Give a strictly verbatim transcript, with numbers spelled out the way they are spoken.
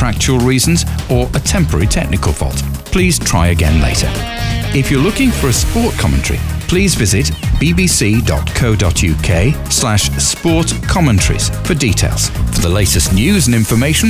contractual reasons or a temporary technical fault. Please try again later. If you're looking for a sport commentary, please visit bbc.co.uk slash sport commentaries for details. For the latest news and information,